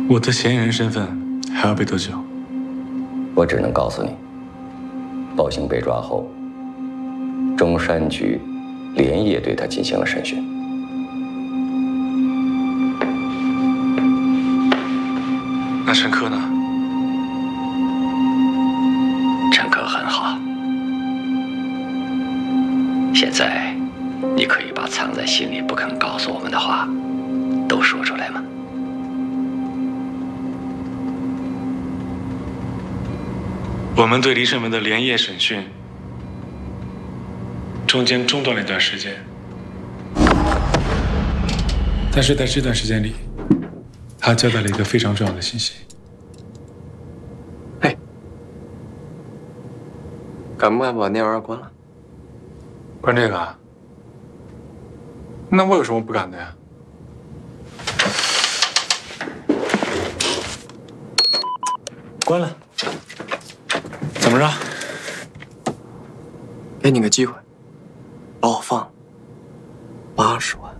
我的嫌疑人身份还要背多久？ 我只能告诉你，鲍兴被抓后，中山局连夜对他进行了审讯。 那陈科呢？ 陈科很好。现在，你可以把藏在心里不肯告诉我们的话，都说出来吗？ 我们对林胜文的连夜审讯，中间中断了一段时间，但是在这段时间里，他交代了一个非常重要的信息。 哎，敢不敢把那玩意儿关了？ 关这个啊？那我有什么不敢的呀？关了。怎么着？ 给你个机会，把我放了80万。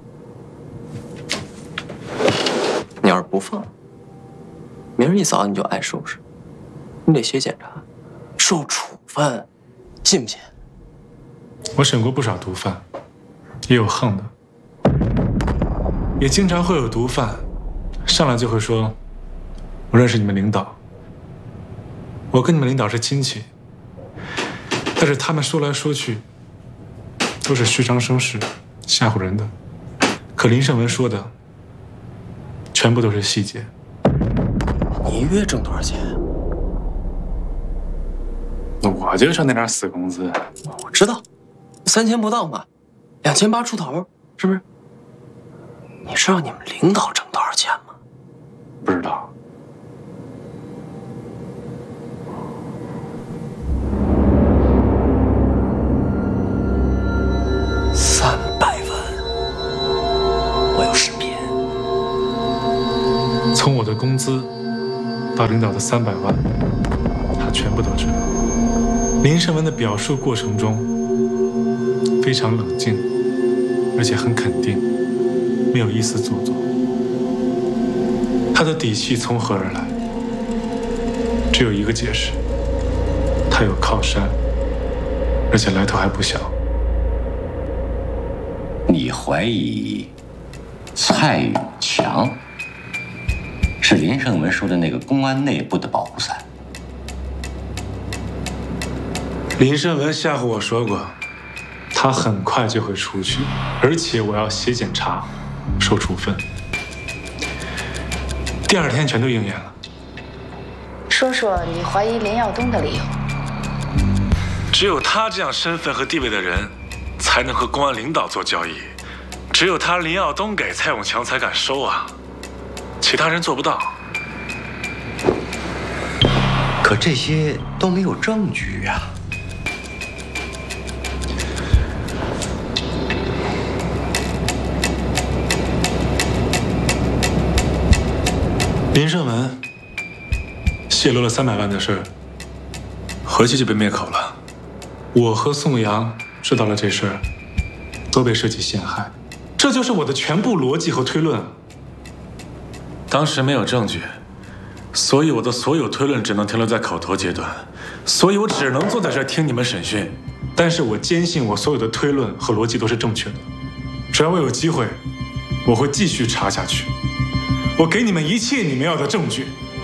你要是不放，明儿一早你就挨收拾，你得写检查，受处分，信不信？ 我审过不少毒贩，也有横的，也经常会有毒贩上来就会说：“我认识你们领导，我跟你们领导是亲戚。”但是他们说来说去都是虚张声势，吓唬人的。可林胜文说的全部都是细节。 你一月挣多少钱？ 我就挣那点死工资。 我知道，3000不到嘛，2800出头，是不是？你知道你们领导挣多少钱吗？ 不知道。 300万，我有视频。 从我的工资到领导的300万，他全部都知道。林胜文的表述过程中非常冷静，而且很肯定，没有一丝做作。他的底气从何而来？只有一个解释：他有靠山，而且来头还不小。 你怀疑蔡永强是林胜文说的那个公安内部的保护伞？ 林胜文吓唬我说过，他很快就会出去，而且我要写检查，受处分。第2天全都应验了。 说说你怀疑林耀东的理由。 只有他这样身份和地位的人，才能和公安领导做交易。只有他林耀东给，蔡永强才敢收啊，其他人做不到。 可这些都没有证据呀。 林胜文泄露了300万的事，回去就被灭口了。我和宋阳知道了这事儿，都被设计陷害。这就是我的全部逻辑和推论。当时没有证据，所以我的所有推论只能停留在口头阶段，所以我只能坐在这儿听你们审讯。但是我坚信我所有的推论和逻辑都是正确的。只要我有机会，我会继续查下去。我给你们一切你们要的证据，